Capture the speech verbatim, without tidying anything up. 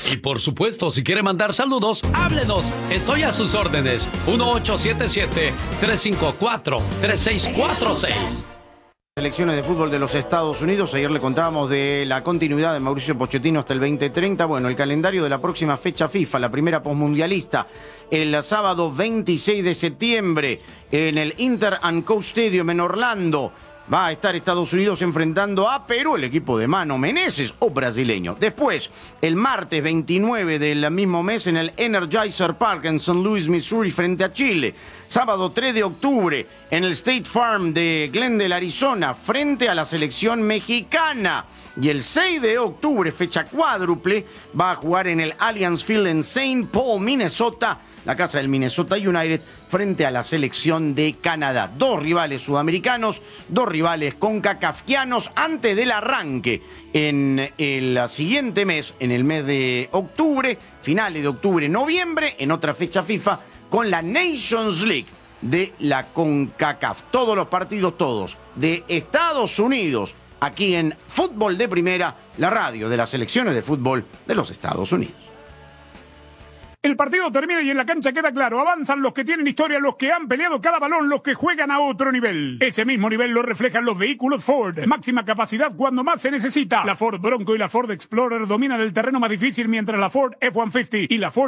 Y por supuesto, si quiere mandar saludos, háblenos. Estoy a sus órdenes. uno ocho siete siete, tres cinco cuatro, tres seis cuatro seis. Selecciones de fútbol de los Estados Unidos. Ayer le contábamos de la continuidad de Mauricio Pochettino hasta el veinte treinta. Bueno, el calendario de la próxima fecha FIFA, la primera posmundialista, el sábado veintiséis de septiembre en el Inter and Co Stadium en Orlando. Va a estar Estados Unidos enfrentando a Perú, el equipo de Mano Menezes o brasileño. Después, el martes veintinueve del mismo mes en el Energizer Park en Saint Louis, Missouri, frente a Chile. Sábado tres de octubre en el State Farm de Glendale, Arizona, frente a la selección mexicana. Y el seis de octubre, fecha cuádruple, va a jugar en el Allianz Field en Saint Paul, Minnesota, la casa del Minnesota United, frente a la selección de Canadá. Dos rivales sudamericanos, dos rivales concacafquianos antes del arranque en el siguiente mes, en el mes de octubre, finales de octubre, noviembre, en otra fecha FIFA, con la Nations League de la CONCACAF. Todos los partidos, todos, de Estados Unidos, aquí en Fútbol de Primera, la radio de las selecciones de fútbol de los Estados Unidos. El partido termina y en la cancha queda claro, avanzan los que tienen historia, los que han peleado cada balón, los que juegan a otro nivel. Ese mismo nivel lo reflejan los vehículos Ford. Máxima capacidad cuando más se necesita. La Ford Bronco y la Ford Explorer dominan el terreno más difícil, mientras la Ford F ciento cincuenta y la Ford